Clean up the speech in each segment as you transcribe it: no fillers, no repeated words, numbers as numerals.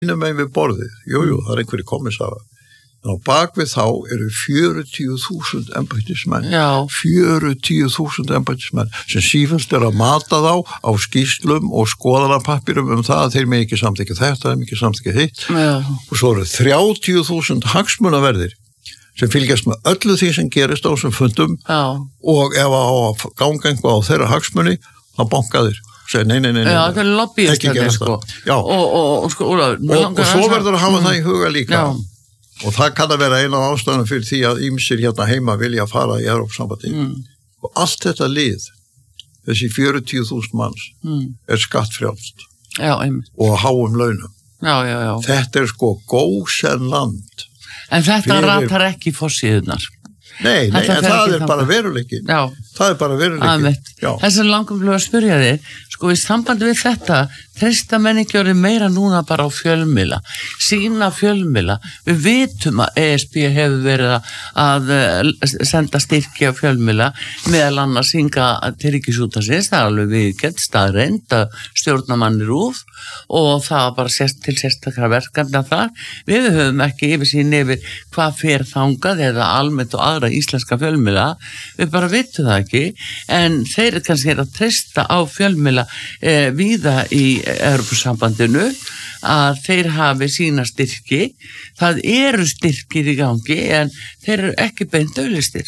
Innum við borðið, jú, það einhverju kommissarar. En á bakvið þá eru 40.000 embættismenn. Já. 40.000 embættismenn sem sífellt að mata þá á skýrslum og skoðanapappirum það að þeir með ekki samþykja þetta, þeir með ekki samþykja hitt. Já. Og svo eru 30.000 hagsmunaverðir sem fylgjast með öllu því sem gerist á þessum fundum. Já. Og ef að ganga einhvað á þeirra hagsmuni, þá banka þeir. Nei. Já, það lobbyist þetta, sko. Já. Og svo verður að hafa það í huga líka. Já. Og það kann að vera eina af ástæðunum fyrir því að ýmsir hérna heima vilja fara í Evrópusambandið. Og allt þetta lið, þessi 40.000 manns, er skattfrjálst. Já, einmitt. Og háum launum. Já. Þetta er sko gósenland. En þetta ratar ekki forsíðunar. Nei, en það er bara veruleikin. Já. Það er bara veruleikin. Þess að langum að spyrja þig, sko í sambandi við þetta, treysta menn ekki orðið meira núna bara á fjölmiðla, sína fjölmiðla. Við vitum að ESB hefur verið að senda styrki á fjölmiðla, meðal annars hinga til ríkisútvarpsins, það er alveg viðurkennt staðreynd að stjórnarmanni RÚV og það var bara til sérstakra verkefna þar. Við höfum ekki yfirsýn yfir hvað fer þangað eða almennt og aðra íslenska fjölmiðla, við bara vitum það ekki, en þeir kannski að treysta á fjölmiðla víða í Evrópusambandinu að þeir hafi sína styrki. Það eru styrkir í gangi en þeir eru ekki beint auðlistir.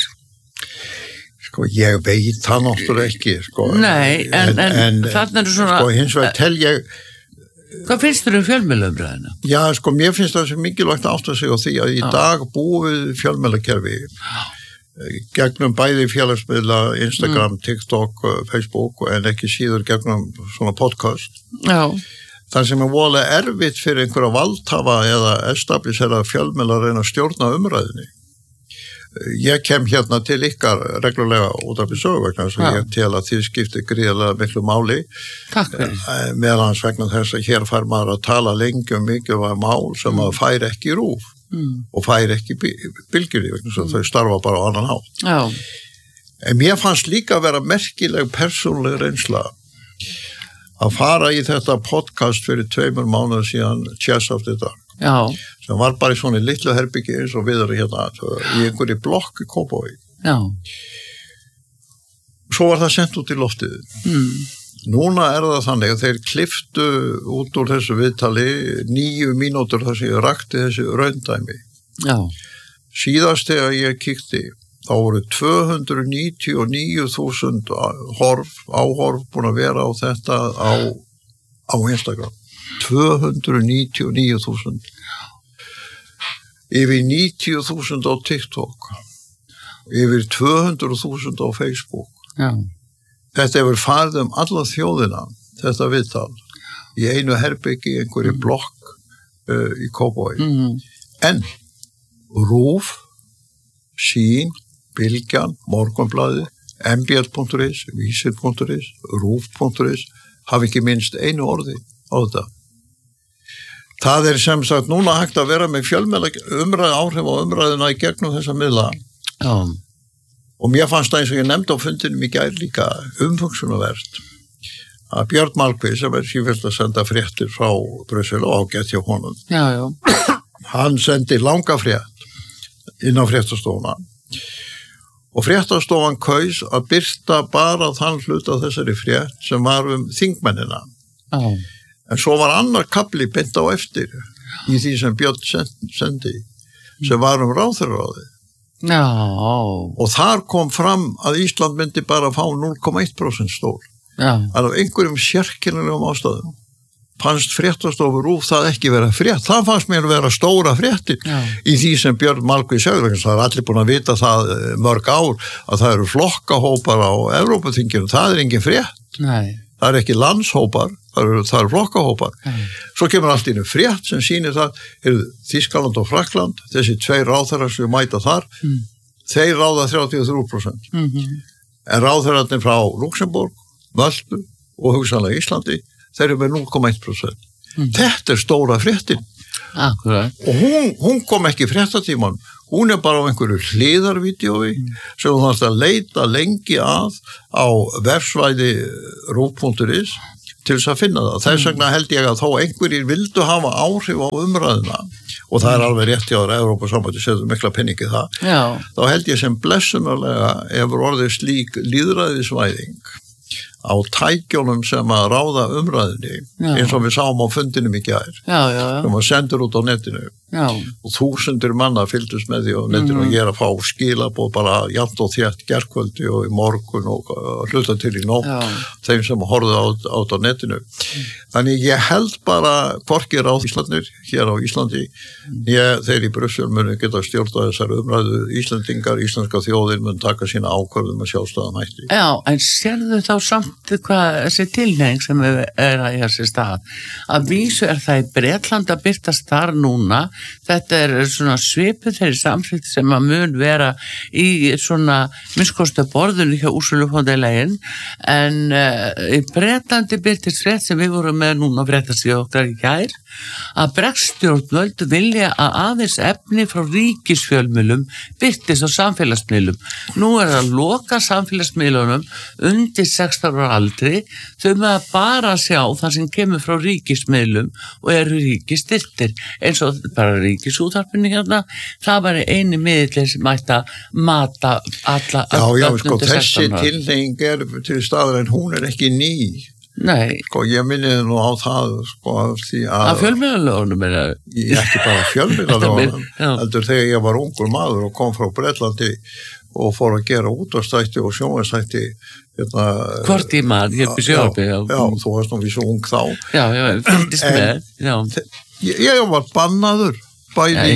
Sko, ég veit það náttúrulega ekki, sko. Nei, en þarna eru svona... Sko, hins vegar tel ég... Hvað finnst þér fjölmiðlaumræðina? Já, sko, mér finnst það sem mikilvægt að átta sig á því að í dag búum við fjölmiðlakerfi gegnum bæði félagsmiðla, Instagram, TikTok, Facebook en ekki síður gegnum svona podcast. Já. Það sem er voðalega erfitt fyrir einhverja valdhafa eða establishera fjölmiðla að reyna að stjórna umræðinni. Ég kem hérna til ykkar reglulega út af því sögu vegna þess að ég tel að þið skiptir gríðarlega miklu máli. Takk fyrir. Meðal annars vegna þess að hér fær maður að tala lengi mikilvæg mál sem að fær ekki RÚV og fær ekki bylgjunni vegna þess að þau starfa bara á annan hátt. Já. En mér fannst líka að vera merkileg persónuleg reynsla að fara í þetta podcast fyrir 2 mánuðir síðan Chess of the Dark. Já. Sem var bara í svona litlu herbyggi eins og við erum hérna í einhverju blokk í Kópavogi. Já. Svo var það sendt út í loftið. Núna er það þannig að þeir klipptu út úr þessu viðtali 9 mínútur þar sem ég rakti þessi raundæmi. Já. Síðast þegar ég kíkti, þá voru 299.000 áhorf búin að vera á þetta á Instagram. 299.000. Yfir 90.000 á TikTok. Yfir 200.000 á Facebook. Já. Þetta hefur farið alla þjóðina, þetta viðtal, í einu herbyggi, einhverju blokk í Kópavogi. En RÚV, Sýn, Bylgjan, Morgunblaðið, mbl.is, vísir.is, RÚV.is, hafi ekki minnst einu orði á þetta. Það er sem sagt núna hægt að vera með fjölmiðla áhrif á umræðuna í gegnum þessa miðla. Já. Og mér fannst það eins og ég nefndi á fundinum í gær líka umhugsunarvert að Björn Malmquist sem er sífellt að senda fréttir frá Brussel og ágætt hjá honum. Já. Hann sendi langa frétt inn á fréttastofuna og fréttastofan kaus að birta bara þann hluta þessari frétt sem var þingmennina. Já. En svo var annar kafli beint á eftir í því sem Björn sendi sem var ráðherraráðið. Já. Og þar kom fram að Ísland myndi bara fá 0,1% stól. Já. Af einhverjum sérkennilegum ástæðum. Fannst fréttastofur RÚV það ekki vera frétt. Það fannst mér vera stóra fréttir í því sem Björn Malmquist sagði. Það er allir búin að vita það mörg ár að það eru flokkahópar á Evrópuþinginu. Það er engin frétt. Nei. Það er ekki landshópar, það eru flokkahópar. Svo kemur allt í einu frétt sem sýnir það, Þýskaland og Frakkland, þessi 2 ráðherrar sem mæta þar, þeir ráða 33%. En ráðherrarnir frá Luxemburg, Möltu og hugsanlega Íslandi, þeir eru með 0,1%. Þetta er stóra fréttin. Akkurat. Og hún kom ekki fréttatíman, hún er bara á einhverju hliðarvídeói sem hún þarf að leita lengi á vefsvæði RÚV.is til þess að finna það. Þess vegna held ég að þó einhverjir vildu hafa áhrif á umræðuna, og það alveg rétt hjá Evrópusambandið setur mikla peningi það, þá held ég sem blessunarlega hefur orðið slík lýðræðisvæðing á tækjónum sem að ráða umræðinni, eins og við sáum á fundinum í gær, sem að sendur út á netinu, og þúsundir manna fylgdust með því á netinu og ég að fá skilabóð bara jafnt og þétt gærkvöldi og í morgun og hluta til í nótt, þeim sem horfðu át á netinu. Þannig ég held bara hvorki ráð Íslandir hér á Íslandi, þeir í Brussel munu geta stjórnað þessar umræðu, Íslandingar, íslenska þjóðin mun taka sína ákvörðum með sjálfstæðan hætti. Já, en sérðu þá samt hvað þessi tilhneiging sem er að þessi stað, að vísu það í Bretland að birtast þar núna, þetta svona svipuð þeirri samskipt sem að mun vera í svona minnskosta borðinu hjá Ursulu von der Leyen, en í Bretlandi birtist frétt sem við vorum með núna fréttast í okkar í gær, að bregstjórnvöld vilja að aðeins efni frá ríkisfjölmiðlum birtist á samfélagsmiðlum. Nú það loka samfélagsmiðlunum undir 16 ára aldri, þau með að bara sjá það sem kemur frá ríkismiðlum og eru ríkisstyrktir, eins og bara ríkisútvarpinu hérna, það var eini miðill sem ætti að mata alla sko, þessi tilhneiging til staðar en hún ekki ný. Nei. Sko, ég minniði nú á það, sko, því að fjölmiðlalögunum ekki bara fjölmiðlalögunum, heldur þegar ég var ungur maður og kom frá Bretlandi og fór að gera útvarpsþætti og sjónvarpsþætti hvort í maður, ég er sjónvarpi. Já, þú varst nú vísu ung þá. Já, fylgdist með. Ég var bannaður bæði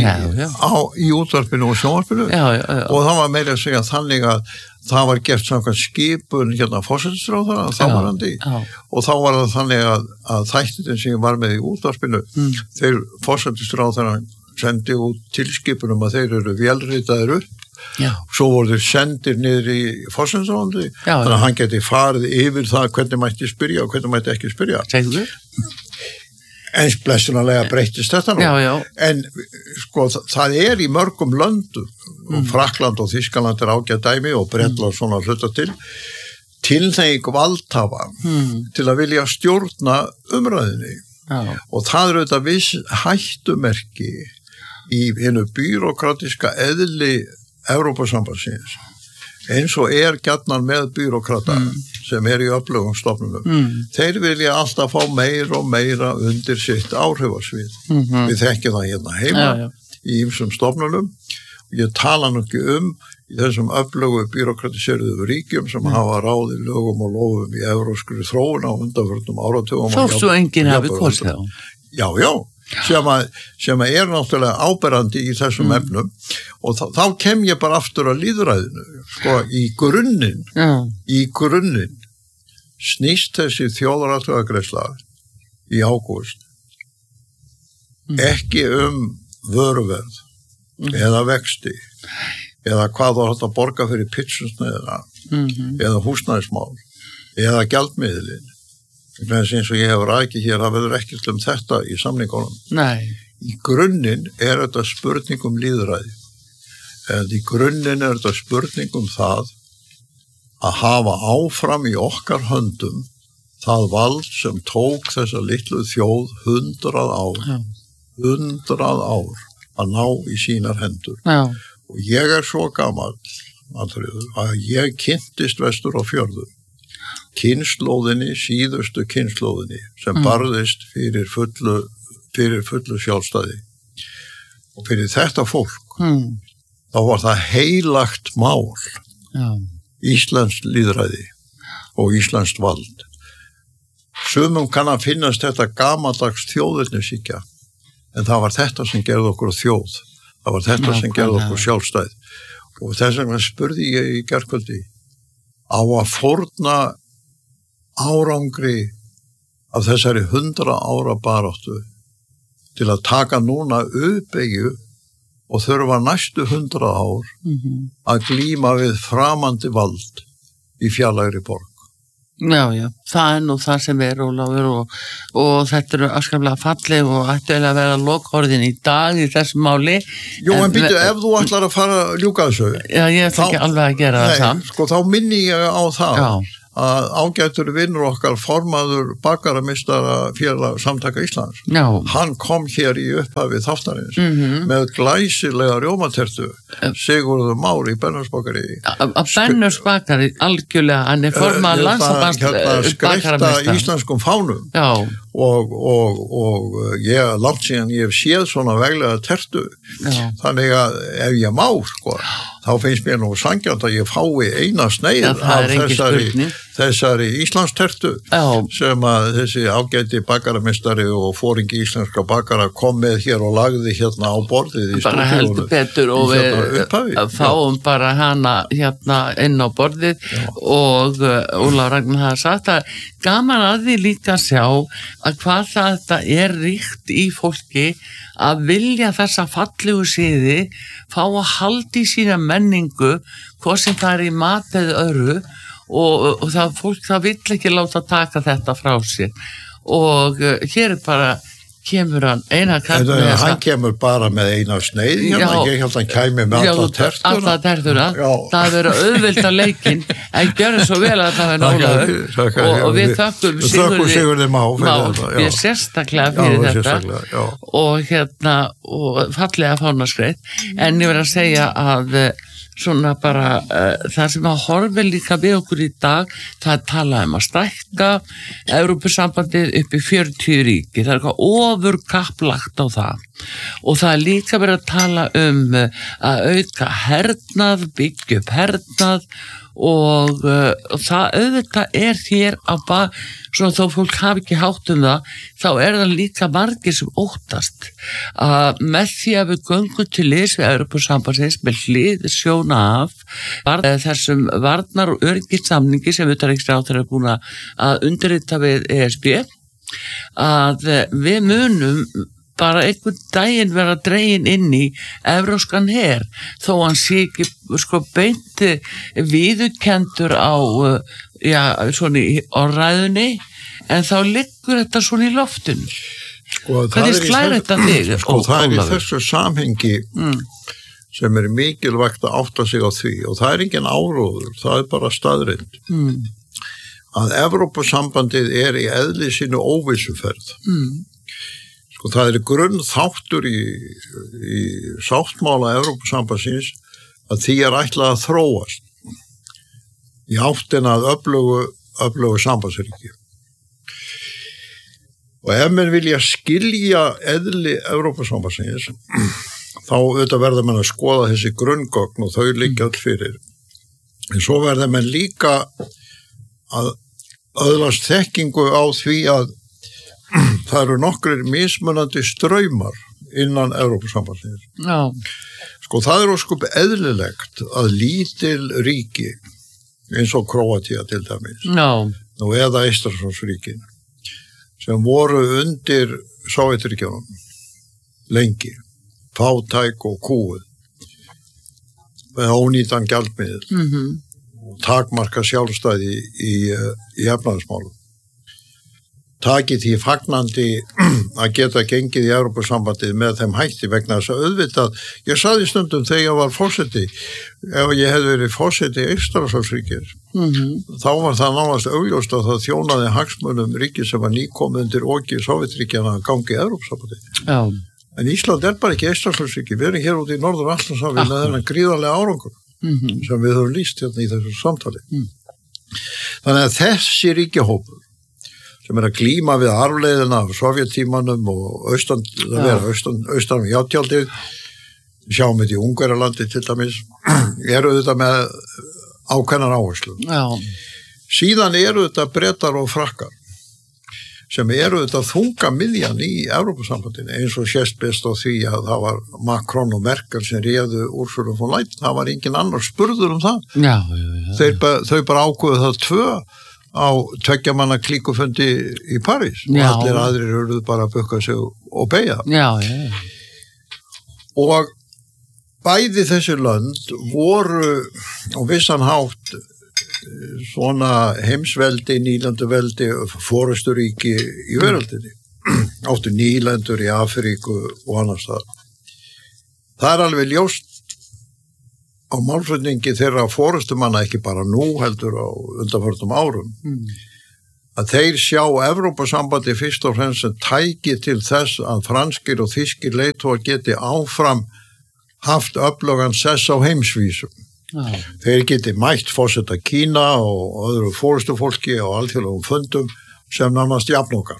í útvarpinu og sjónvarpinu og það var meira að segja þannig að það var gert samkvæmt skipun forsætisráðherra þáverandi og þá var það þannig að þættin sem ég var með í útvarpinu þeir forsætisráðherra sendi út tilskipunum að þeir eru vélritaðir upp svo voru þeir sendir niður í forsætisráðandi þannig að hann geti farið yfir það hvernig mætti spyrja og hvernig mætti ekki spyrja. Segðu? Eins blessunarlega breyttist þetta nú. En sko það í mörgum löndum, Frakkland og Þýskaland ágætt dæmi og Bretland svona hluta tilhneiging valdhafa til að vilja stjórna umræðinni. Og það auðvitað viss hættumerki í hinu býrókratiska eðli Evrópusambandsins. Eins og gjarnan með býrókrata sem í öflugum stofnunum. Þeir vilja alltaf fá meira og meira undir sitt áhrifasvið. Við þekkjum það hérna heima í ýmsum stofnunum. Ég tala nú ekki í þessum öflugu býrókratiseruðu ríkjum sem hafa ráðið lögum og lofum í evrópskri þróun á undanförnum áratugum. Þó svo enginn hafi kosið á. Já. Sem náttúrulega áberandi í þessum efnum og þá kem ég bara aftur að lýðræðinu sko, í grunninn snýst þessi þjóðaratkvæðagreiðsla í ágúst ekki vöruverð eða vexti eða hvað þú átt að borga fyrir pitsusneiðina eða húsnæðismál eða gjaldmiðlinn eins og ég hefur rækið hér, það verður ekkert þetta í samningunum. Nei. Í grunninn þetta spurning lýðræði. En í grunninn þetta spurning það að hafa áfram í okkar höndum það vald sem tók þessa litlu þjóð 100 ár að ná í sínar hendur. Og ég svo gamall að ég kynntist vestur á fjörðum. Síðustu kynslóðinni sem barðist fyrir fullu sjálfstæði og fyrir þetta fólk þá var það heilagt mál íslenskt lýðræði og íslenskt vald sumum kann að finnast þetta gamaldags þjóðernishyggja en það var þetta sem gerði okkur þjóð það var þetta sem gerði okkur sjálfstæð og þess vegna spurði ég í gærkvöldi á að fórna árangri af þessari 100 ára baráttu til að taka núna uppbyggju og þurfa næstu 100 ár að glíma við framandi vald í fjarlægri borg. Já, það nú það sem Ólafur og þetta afskaplega falleg og ættilega að vera lokorðin í dag í þessum máli. Jú, en býtu, ef þú ætlar að fara að ljúka þessu. Já, ég ætla ekki alveg að gera það samt. Sko, þá minni ég á það að ágætur vinnur okkar formaður bakaramistara félag Samtaka Íslands. Já. Hann kom hér í upphafi þáttarins með glæsilega rjómatertu Sigurður Már í Bernharðsbakari. Bernharðs bakari, algjörlega, hann formaður landssambands skreytta íslenskum fánum. Já. Og ég langt síðan ég hef séð svona veglega tertu. Já. Þannig að ef ég má, sko, þá finnst mér nú sanngjarnt að ég fái eina sneið af þessari Íslandstertu sem að þessi ágæti bakaramistari og fóringi íslenska bakara kom með hér og lagði hérna á borðið í stúdíónu. Bara heldur betur og við fáum bara hana hérna inn á borðið. Já. Og Ólafur Ragnar hafði sagt að gaman að því líka sjá að hvað þetta ríkt í fólki að vilja þessa fallegu siði, fá að halda í sína menningu, hvað sem það í mat eða öðru og það fólk það vill ekki láta taka þetta frá sér og hér bara kemur hann eina kall með hann kemur bara með eina sneið hérna, ég held að hann kæmi með alla tertuna það verður auðvelda leikinn en gjörðu svo vel að það verður Ólafur og við þökkum Sigurði Má við sérstaklega fyrir þetta og hérna og fallega fánaskreit en ég verður að segja að svona bara það sem að horfi líka við okkur í dag það tala að stækka Evrópusambandið upp í 40 ríki það eitthvað ofurkapplagt á það og það líka verið að tala að auka hernað, byggja upp hernað og það auðvitað hér á svona þó fólk hafi ekki hátt það þá það líka margir sem óttast að með því að við göngum til liðs við Evrópusambandsins með hliðsjón af þessum varnar- og öryggissamningi sem utanríkisráðherra búin að undirrita við ESB að við munum bara einhvern daginn vera dregin inn í evrópskan her þó hann sé ekki sko beint viðurkenndur á svona í orðræðunni en þá liggur þetta svona í loftinu hvernig slæðir þetta þig? Það í þessu samhengi sem mikilvægt að átta sig á því og það engin áróður, það bara staðreynd að Evrópusambandið í eðli sínu óvissuferð sko það grunnþáttur í sáttmála Evrópusambandsins að því ætlað að þróast í áttina að öflugu sambandsríki. Og ef menn vilja skilja eðli Evrópusambandsins þá auðvitað verða menn að skoða þessi grunngögn og þau liggja öll fyrir. En svo verða menn líka að öðlast þekkingu á því að það eru nokkrir mismunandi straumar innan Evrópusambandsins. Já. Sko það ósköp eðlilegt að lítil ríki eins og Króatía til dæmis. Já. Nú eða Eystrasaltsríkin sem voru undir Sovétríkjunum lengi, fátæk og kúguð með ónýtan gjaldmiðil og takmarka sjálfstæði í efnahagsmálum. Takið því fagnandi að geta gengið í Evrópusambandið með þeim hætti vegna þess að auðvitað, ég sagði stundum þegar ég var forseti, ef ég hefði verið forseti Eystrasaltsríkis, þá var það nánast augljóst að það þjónaði hagsmunum ríki sem var nýkomið undir oki Sovétríkjanna að gangi í Evrópussambandið. Já. En Ísland bara ekki Eystrasaltsríki, við erum hér út í Norður-Atlantshafi með þennan gríðarlega árangur sem við höfum lýst hérna í þessu samtali. Þannig að þessi ríkjahópur sem að glíma við arfleiðina af Sovjettímanum og austan við játjaldið, sjáum við í Ungverjalandi til dæmis, þetta með ákveðnar áherslu. Já. Síðan þetta Bretar og Frakkar, sem þetta þunga miðjan í Evrópusambandinu, eins og sést best á því að það var Macron og Merkel sem réðu Ursula von Leyen, það var engin annar spurður það. Já. Þau bara ákveðu það 2 á 2 manna klíkufundi í París og allir aðrir eruð bara að bukka sig og beygja. Já. Og bæði þessi lönd voru á vissan hátt svona heimsveldi, nýlenduveldi, forusturíki í veröldinni. Áttu nýlendur í Afríku og annars það. Það alveg ljóst á málflutningi þeirra forystumanna ekki bara nú heldur á undanförnum árum að þeir sjá Evrópusambandi fyrst og fremst sem tæki til þess að franskir og þýskir leiðtogar geti áfram haft öflugan sess á heimsvísu. Þeir geti mætt forseta Kína og öðru forystufólki á alþjóðlegum fundum sem nánast jafnokkar.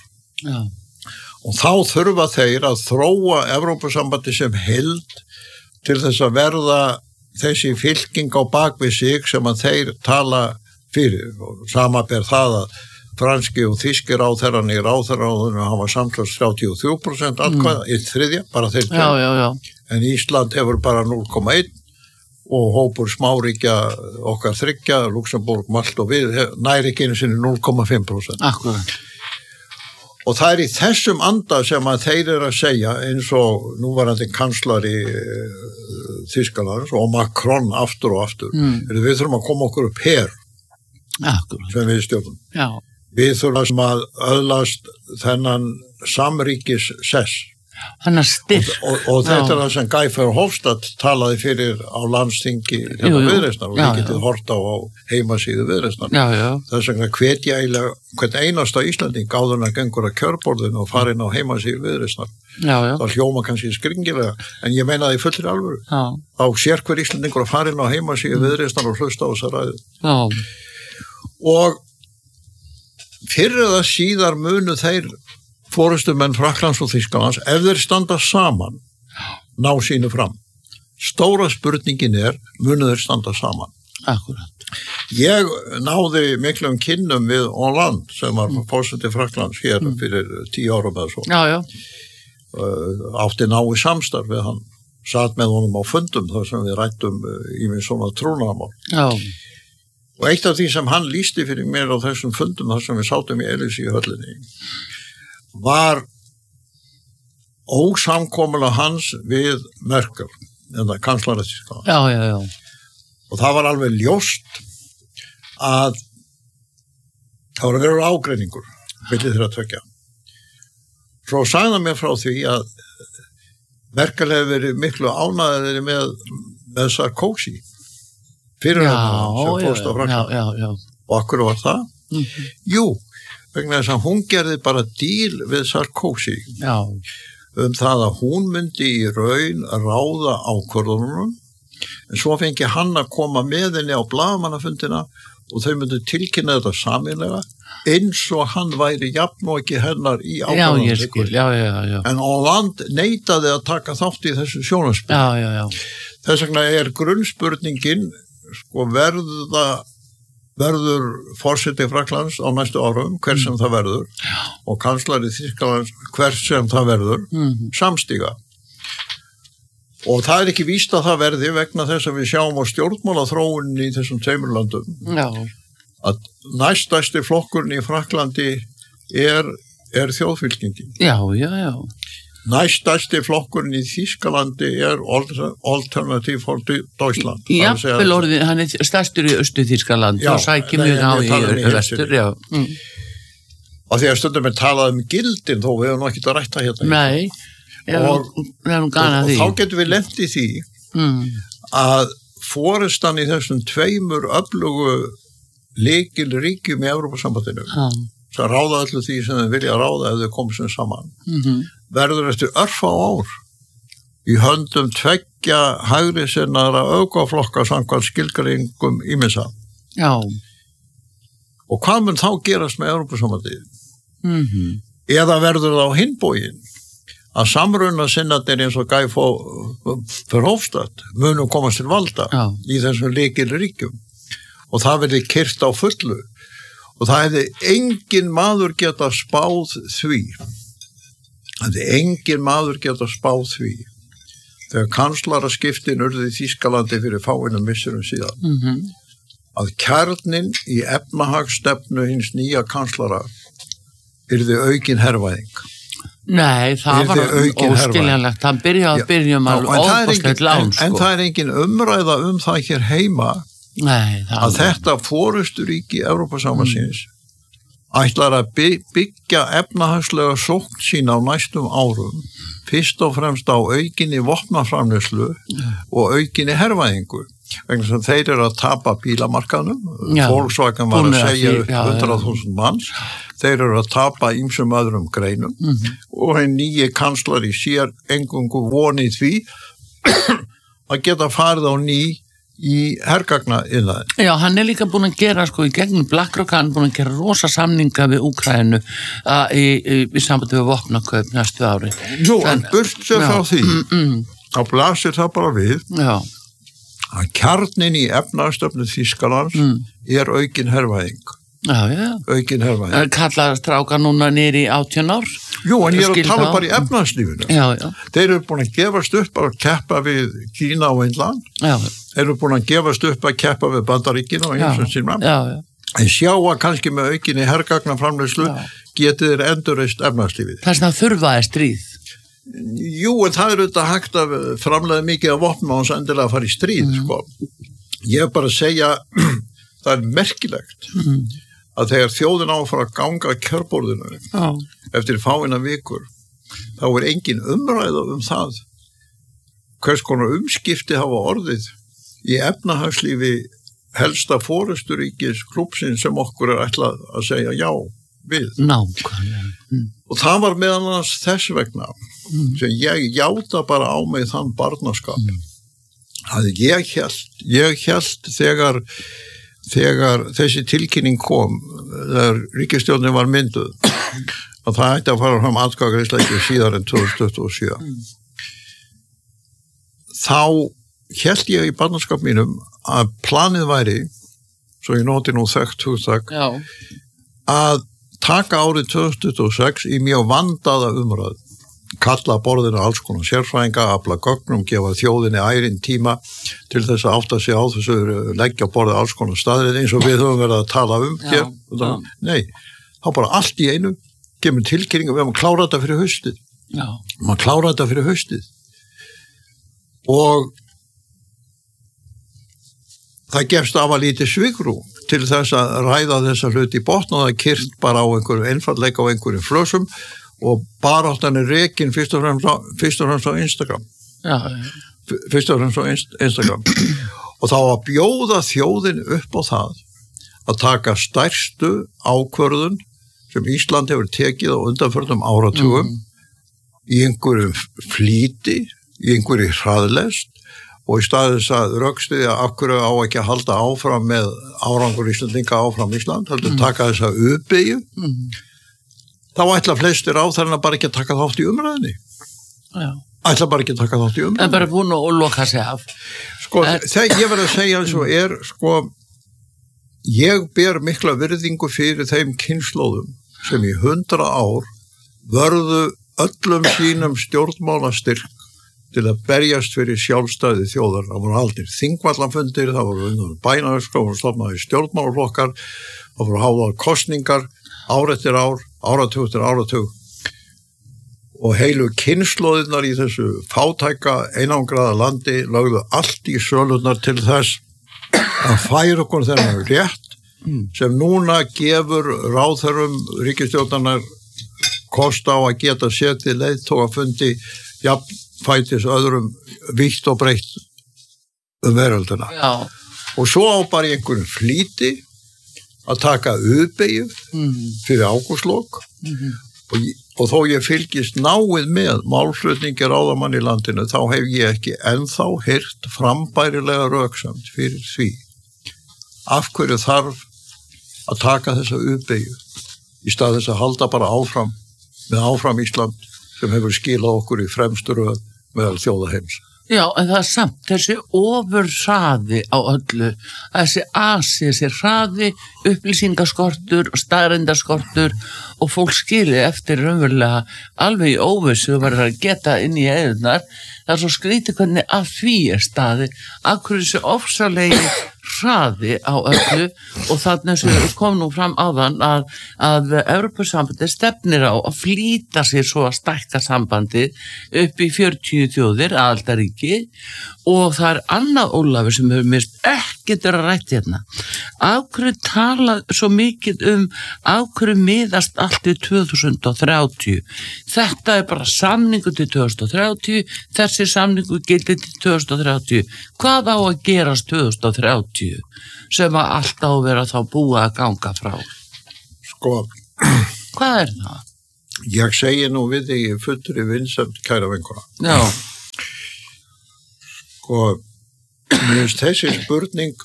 Og þá þurfa þeir að þróa Evrópusambandi sem heild til þess að verða þessi fylking á bakvið sig sem að þeir tala fyrir. Og sama ber það að franski og þýski ráðherran í ráðherraráðinu hafa samtals 33% atkvæða, 1/3, bara þeir já. En Ísland hefur bara 0,1 og hópur smáríkja okkar 3, Luxemburg, Malta og við næri ekki einu sinni 0,5%. Akkurat. Og það í þessum anda sem að þeir að segja eins og núvarandi kanslari Þýskalands og Macron aftur og aftur. Við þurfum að koma okkur upp her sem við stjórnum. Já. Við þurfum að öðlast þennan samríkis sess. Hann styrk. Og þetta það sem Guy Verhofstadt talaði fyrir á landsþingi Viðreisnar og við getið hort á heimasíðu Viðreisnar. Þess vegna hvetja eiginlega hvern einasta Íslanding áður en að gengur að kjörborðinu og fara inn á heimasíðu Viðreisnar. Það hljóma kannski skringilega, en ég meina það í fullri alvöru. Þá sér hver Íslandingur að fara inn á heimasíðu Viðreisnar og hlusta á þessa ræðu. Og fyrir það síðar munu þeir forystumenn Frakklands og Þýskalands, ef þeir standa saman, ná sínu fram. Stóra spurningin munu þeir standa saman. Akkurat. Ég náði miklum kynnum við Hollande, sem var forseti Frakklands hér fyrir 10 árum eða svo. Já. Átti nái samstarf við hann. Satt með honum á fundum þar sem við rættum í svona trúnaðarmál. Já. Og eitt af því sem hann lýsti fyrir mér á þessum fundum þar sem við sátum í Elysíu höllinni var ósamkomulag hans við Merkel, eða kanslara Þýskalands. Já. Og það var alveg ljóst að það var að vera ágreiningur milli þeirra tveggja. Svo sagði hann mér frá því að Merkel hefur verið miklu ánægðari með Sarkozy fyrir hann sem fórst á Frakkland. Já. Og akkur var það? Jú, vegna þess að hún gerði bara díl við Sarkozy það að hún myndi í raun ráða ákvörðunum, en svo fengi hann að koma með henni á blaðamannafundina og þau myndi tilkynna þetta sameiginlega eins og hann væri jafn og ekki hennar í ákvörðunum. Já. En Hollande neitaði að taka þátt í þessu sjónarspil. Já. Þess vegna grunnspurningin verður forseti Frakklands á næstu árum, hver sem það verður, og kanslari Þýskalands, hver sem það verður, samstíga. Og það ekki víst að það verði vegna þess að við sjáum á stjórnmálaþróuninni í þessum tveimur löndum. Að næststærsti flokkurinn í Frakklandi er þjóðfylkingin. Já. Næststærsti flokkurinn í Þýskalandi er Alternative for Deutschland. Jafnvel orðin, hann stærstur í Austur-Þýskaland og sækir mjög á í vestur. Og því að stundum talað gildin, þó við hefum ekki að rætta hérna. Nei, og þá getum við lent í því að forystan í þessum tveimur öflugu lykilríkjum í Evrópusambandinu sem ráða öllu því sem þau vilja ráða ef þau komum sem saman verður eftir örfá ár í höndum tveggja hægri sinnara öfgaflokka samkvæmt skilgreiningum ýmissa. Og hvað mun þá gerast með Evrópusambandið? Eða verður það á hinn bóginn að samruna sinnatir eins og Guy Verhofstadt munu komast til valda í þessum lykilríkjum og það verði kyrt á fullu. Og það hefði engin maður geta spáð því. Þegar kanslaraskiptin urðu í Þýskalandi fyrir fáeinum misserum síðan. Að kjarninn í efnahagsstefnu hins nýja kanslara yrði aukin hervæðing. Nei, það var óskiljanlegt. Það byrjaði alveg óbúslegt lán. En það engin umræða það hér heima. Nei, að þetta forysturíki Evrópusambandsins ætlar að byggja efnahagslega sókn sína á næstum árum fyrst og fremst á aukinni vopnaframleiðslu og aukinni hervæðingu. vegna sem þeir eru að tapa bílamarkaðnum, Volkswagen var að segja upp 100.000 manns, þeir eru að tapa ýmsum öðrum greinum og einn nýji kanslari sér engungu vonið því að geta farið á ný í hergagna innan. Já, hann líka búin að gera í gegnum BlackRock, hann búin að gera rosa samninga við Úkraínu í sambandi við vopnakaup næstu ári. Jú, en burt sér frá því, þá blasir það bara við að kjarnin í efnahagsstefnu Þýskalands er aukin hervæðing. Aukin hervæðing. Kallar stráka núna niður í 18 ár? Jú, en ég er að tala bara í efnahagslífinu. Já. Þeir eru búin að gefast upp að keppa við Kína og Indland. Já. Þeir eru búin að gefast upp að keppa við Bandaríkin og eins og en sjá að kannski með aukinni hergagnaframleiðslu getið þeir endurreist efnahagslífið. Þess að þurfaði stríð. Jú, en það er auðvitað hægt að framleiða mikið af vopnum á hans endilega að fara í stríð, sko. Ég er bara að segja, það er merkilegt að þegar þjóðin á að fara að ganga að kjörborðinu eftir fáina vikur, þá er engin umræða það hvers konar umskipti hafa orðið í efnahagslífi helsta forysturíkis klúbbsins sem okkur er ætlað að segja já við. Nákvæmlega. Og það var meðal annars þess vegna sem ég játa bara á mig þann barnaskap að ég hélt þegar þessi tilkynning kom, þegar ríkisstjórnin var mynduð, að það ætti að fara fram atkvæðagreiðsla ekki síðar en 2027. Þá hélt ég í barnaskap mínum að planið væri, svo ég noti nú þekkt hugtak, að taka árið 2026 í mjög vandaða umræðu, kalla borðinu alls konar sérfræðinga, afla gögnum, gefa þjóðinni ærin tíma til þess að átta sig á þessu, leggja borðið alls konar staðrið eins og við höfum verið að tala hér. Nei, þá bara allt í einu kemur tilkynning og við höfum að klára þetta fyrir haustið. Maður klára þetta fyrir haustið. Og það gefst af að lítið svigrúm til þess að ræða þessa hluti í botn og það kyrt bara á einhverjum einfaldleika á einhverjum flösum og baráttan er rekin fyrst og fremst á Instagram. Fyrst og fremst á Instagram. Og þá að bjóða þjóðin upp á það að taka stærstu ákvörðun sem Ísland hefur tekið á undanförnum áratugum í einhverjum flýti, í einhverju hraðlest og í staðis að rökstuðja af hverju á ekki að halda áfram með árangur Íslandinga áfram Ísland, heldur taka þessa uppbyggju, þá ætla flestir ráðherrana bara ekki að taka þátt í umræðinni. Ætla bara ekki að taka þátt í umræðinni. En bara búin að loka sig af. Sko, þegar ég verð að segja eins og er, sko, ég ber mikla virðingu fyrir þeim kynslóðum sem í 100 ár vörðu öllum sínum stjórnmálastyrk til að berjast fyrir sjálfstæði þjóðar. Það voru haldnir þingvallafundir, það voru bænahöskar, það voru stofnaðir stjórnmálaflokkar, það voru háðar kosningar, ár eftir ár, áratug eftir áratug. Og heilu kynslóðirnar í þessu fátæka einangraða landi lögðu allt í sölurnar til þess að færa okkur þennan rétt sem núna gefur ráðherrum ríkisstjórnarinnar kost á að geta setið leiðtogafundi jafnfætis öðrum vítt og breytt veröldina. Og svo á bara í einhverjum flýti að taka uppbyggju fyrir ágústlok og þó ég fylgist náið með málflutningi ráðamann í landinu, þá hef ég ekki ennþá heyrt frambærilega röksamt fyrir því af hverju þarf að taka þessa uppbyggju í stað þess að halda bara áfram með áfram Ísland sem hefur skilað okkur í fremstu röð meðal þjóða heims. Já, en það er samt þessi ofurhraði á öllu, þessi hraði, upplýsingaskortur og staðreyndaskortur og fólk skilið eftir raunverulega alveg í óvissu verður að geta inn í eðunar. Það er svo skrítið hvernig að því er staði, af hverju þessi ofsalegi hraði á öllu og þannig sem kom nú fram áðan að Evrópusambandið stefnir á að flýta sér svo að stækka sambandið upp í 40 þjóðir, aðildarríki, og það er annað Ólafur sem hefur mist ekkert verið að rætt hérna. Af hverju talað svo mikið af hverju miðast allt til 2030? Þetta er bara samningu til 2030, þessi samningu gildir til 2030. Hvað á að gerast 2030 sem að allt á að vera þá búið að ganga frá? Sko, hvað er það? Ég segi nú við þig í fullri vinsemd, kæra vinkona. Já. Sko, mér finnst þessi spurning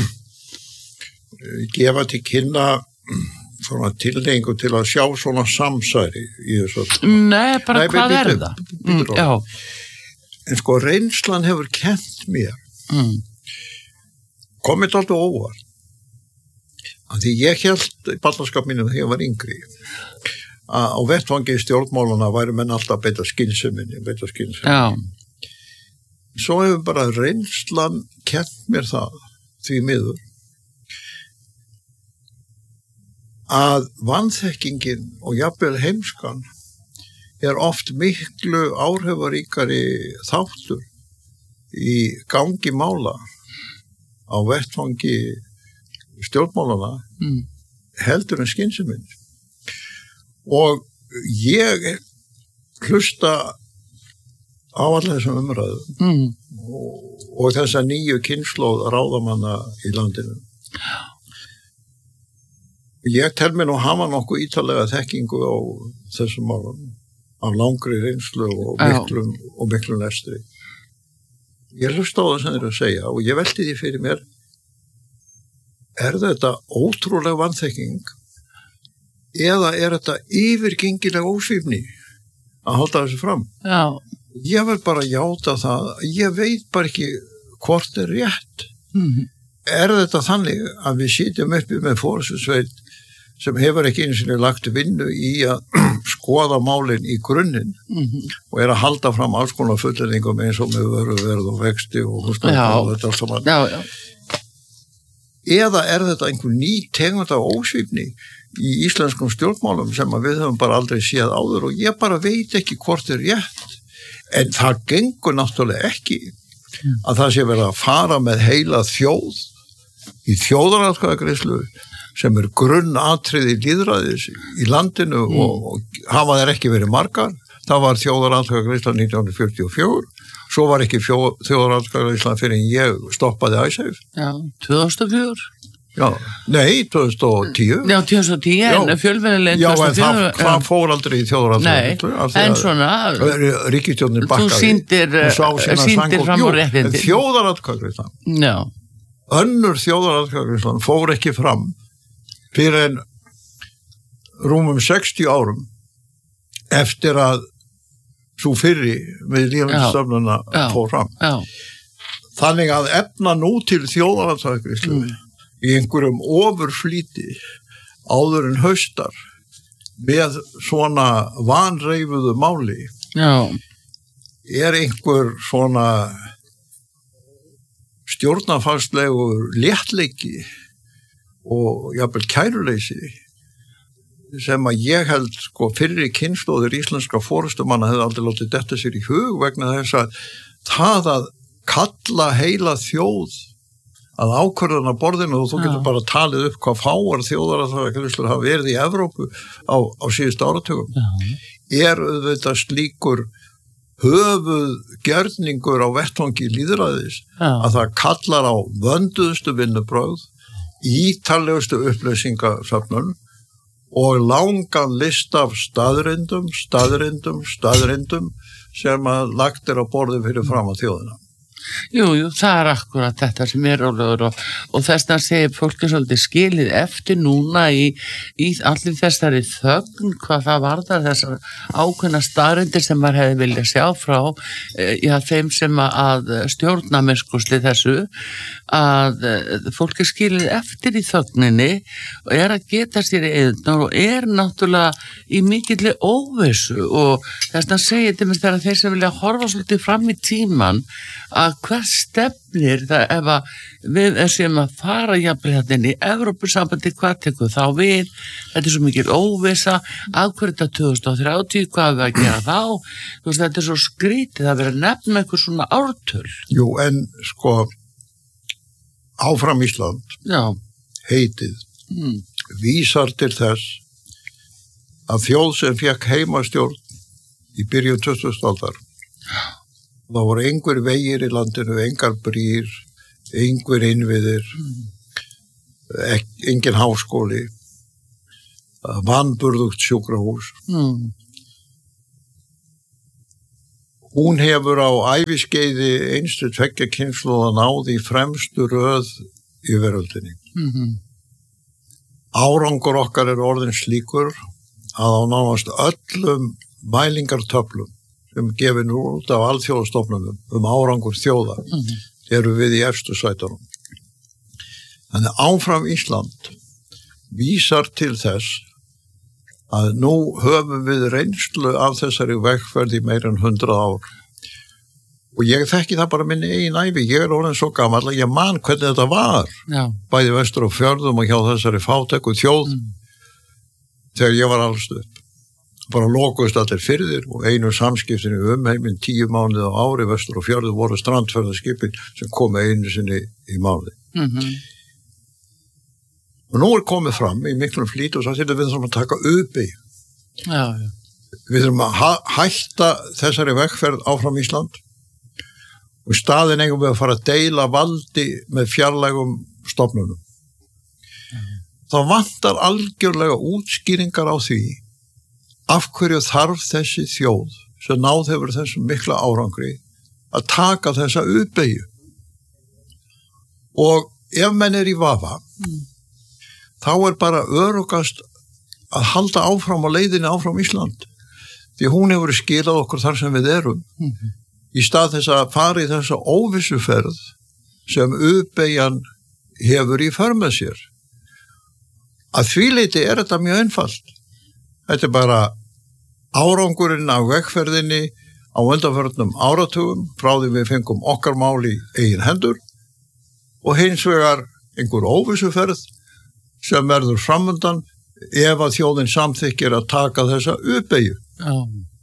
gefa til kynna svona tilhengu til að sjá svona samsæri í þessu. Nei, bara hvað er það? Já. En sko, reynslan hefur kennt mér. Komið alltaf óvart. Því ég hélt í barnaskap mínum þegar ég var yngri að á vettvangi stjórnmálana væri menn alltaf að beita skynseminni. Já. Svo hefur bara reynslan kennt mér það, því miður, að vanþekkingin og jafnvel heimskan er oft miklu áhrifaríkari þáttur í gangi mála á vettvangi stjórnmálana heldur en skynseminn. Og ég hlusta á alla þessum umræðum og þessa nýju kynslóð ráðamanna í landinu. Ég tel mér nú hafa nokkuð ítalega þekkingu á þessum málum, af langri reynslu og miklum lestri. Ég hlusta á það sem þeir að segja og ég velti því fyrir mér, er þetta ótrúlega vanþekking eða er þetta yfirgengileg ósvífni að halda þessu fram? Já. Ég vil bara játa það, ég veit bara ekki hvort er rétt. Er þetta þannig að við sitjum uppi með fórsusveit sem hefur ekki einu sinni lagt vinnu í að skoða málin í grunninn og er að halda fram alls konar fullerningum eins og með vöruverð og vexti og húsnæði og þetta allt saman. Já. Eða er þetta einhver ný tegund af ósvífni í íslenskum stjórnmálum sem að við höfum bara aldrei séð áður og ég bara veit ekki hvort er rétt. En það gengur náttúrulega ekki að það sé verið að fara með heila þjóð í þjóðaratkvæðagreiðslu sem er grunnatriði lýðræðis í landinu og hafa þeir ekki verið margar. Það var þjóðaratkvæðagreiðsla 1944, svo var ekki þjóðaratkvæðagreiðsla fyrir en ég stoppaði Icesave. Já, 2004. Já, nei, 2010. Já, 2010, en fjölmiðlarnir 2004. Já, en það fór aldrei í þjóðaratkvæðagreiðslu. Nei, en svona, ríkisstjórnin bakkaði. Þú sýndir fram á réttindi. En þjóðaratkvæðagreiðsla. Já. Önnur þjóðaratkvæðagreiðsla fór ekki fram fyrir en rúmum 60 árum eftir að svo fyrri með lífnstofnuna fór fram. Já. Þannig að efna nú til þjóðaratkvæðagreiðslu í einhverjum ofurflýti áður en haustar með svona vanreifuðu máli er einhver svona stjórnarfarslegur léttleiki og jafnvel kæruleysi sem að ég held sko fyrri kynslóðir íslenska forystumanna hefði aldrei látið detta sér í hug vegna þess að það að kalla heila þjóð að ákvörðana borðinu og þú getur bara talið upp hvað fáar þjóðaratkvæðagreiðslur hafa verið í Evrópu á síðustu áratugum er auðvitað slíkur höfuðgjörningur á vettvangi lýðræðis að það kallar á vönduðustu vinnubrögð, ítarlegustu upplýsingasöfnun og langan list af staðrindum sem að lagt er á borði fyrir fram á þjóðina. Jú, það er akkurat þetta sem er Ólafur og þess að segja fólki svolítið skilið eftir núna í allir þessari þögn hvað það varðar þessar ákveðna staðreyndir sem maður hefði viljað sjá frá þeim sem að stjórna mennskusli þessu að fólki skilið eftir í þögninni og er að geta sér í eðunar og er náttúrulega í mikilli óvissu og þess að segja til mér þegar þeir sem vilja horfa svolítið fram í tíman að að hver stefnir það ef að við séum að fara jafnvel þetta inn í Evrópusambandi, hvað tekur þá við, þetta er svo mikil óvissa, af hverju þetta 2030, hvað við að gera þá, þú veist, þetta er svo skrítið að vera nefn með eitthvað svona ártöl. Jú, en sko, Áfram Ísland, heitið, vísar til þess að þjóð sem fékk heimastjórn í byrjun 20. aldar, það voru einhver vegir í landinu, engar brýr, einhver innviðir, engin háskóli, vanburðugt sjúkrahús. Hún hefur á æviskeiði einstu 2 kynslóða náð í fremstu röð í veröldinni. Árangur okkar er orðin slíkur að á nánast öllum mælingartöflum sem gefin út af alþjóðastofnunum árangur þjóða eru við í efstu sætunum. Þannig Áfram Ísland vísar til þess að nú höfum við reynslu af þessari vegferð í meira en 100 ár. Og ég þekki það bara minni eigin ævi. Ég er orðin svo gamall að ég man hvernig þetta var. Já. Bæði vestur og fjörðum og hjá þessari fátæku þjóð þegar ég var alls upp. Bara lokuðust allir firðir og einu samskiptinu heiminn 10 mánuði á ári vestur og fjörðu voru strandferðaskipin sem komu einu sinni í mánuði. Og nú er komið fram í miklum flýt og það við þurfum að taka uppi. Já. Við þurfum að hætta þessari vegferð Áfram Ísland og í staðinn eigum við að fara að deila valdi með fjarlægum stofnunum. Það vantar algjörlega útskýringar á því af hverju þarf þessi þjóð sem náð hefur þessum mikla árangri að taka þessa uppeyju. Og ef menn er í vafa, þá er bara örugast að halda áfram á leiðinni Áfram Ísland. Því hún hefur skilað okkur þar sem við erum. Í stað þess að fara í þessa óvissuferð sem uppeyjan hefur í för með sér. Að því leyti er þetta mjög einfalt. Þetta er bara árangurinn af vegferðinni á undanförnum áratugum frá því við fengum okkar mál í eigin hendur og hins vegar einhver óvissuferð sem verður framundan ef að þjóðin samþykkir að taka þessa uppeyju. Já.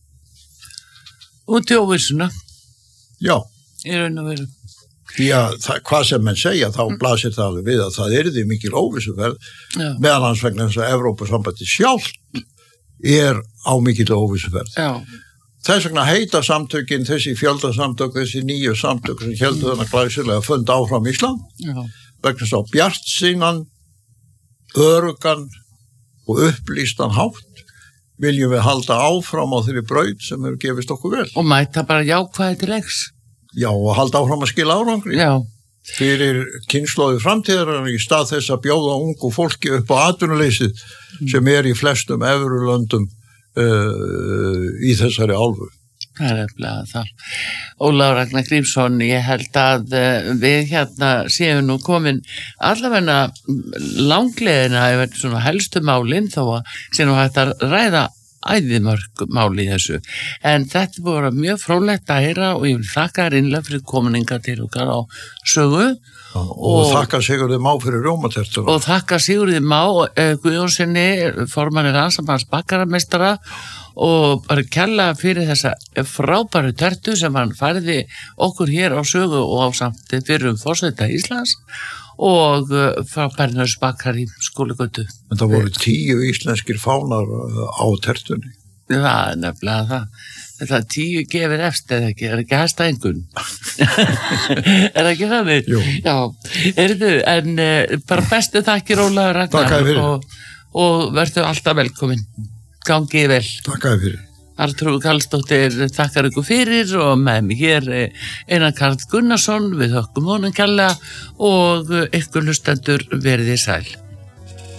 Út í óvissuna. Já. Í raun og veru. Því að hvað sem menn segja þá blasir það alveg við að það yrði mikil óvissuferð meðan hans vegna þess að Evrópusambandi sjálft er á mikil óvissuferð. Já. Þess vegna heita samtökin, þessi fjöldasamtök, þessi nýju samtök sem heldur þennan glæsilega fund Áfram Ísland. Já. Vegna þess að bjartsýnan, örugan og upplýstan hátt viljum við halda áfram á þeirri braut sem hefur gefist okkur vel. Og mæta bara jákvæði til leiks. Já, og halda áfram að skila árangri. Já. Fyrir kynslóði framtíðar í stað þess að bjóða ungu fólki upp á atvinnuleysið sem er í flestum evrulöndum í þessari álfu. Það er eflega það. Ólafur Ragnar Grímsson, ég held að við hérna séum nú komin allavegna langleiðina yfir svona helstu málin þó að sé nú hægt að ræða æðimörg máli í þessu. En þetta voru mjög fróðlegt að heyra og ég vil þakka þér innlega fyrir kominninga til okkar á sögu. Og þakka Sigurði Má fyrir rjómatertur. Og þakka Sigurði Má Guðjónssoni, formanni Ransambands bakarameistara og bara kærlega fyrir þessa frábæru tertu sem hann færði okkur hér á sögu og á samt fyrir forseta Íslands og frá Bernhörs bakari Skúlagötu. En það voru 10 íslenskir fánar á tertunni. Það er nefnilega það. Þetta 10 gefir efst eða ekki, er ekki hæsta engun? Er það ekki þannig? Jú. Já, en bara bestu þakkir Ólafur Ragnar og verðu alltaf velkomin. Gangið vel. Takk fyrir. Artrúð Karlsdóttir þakkar ykkur fyrir og með mig hér Einar Karl Gunnarsson, við þökkum honum kærlega og ykkur hlustendur verið sæl.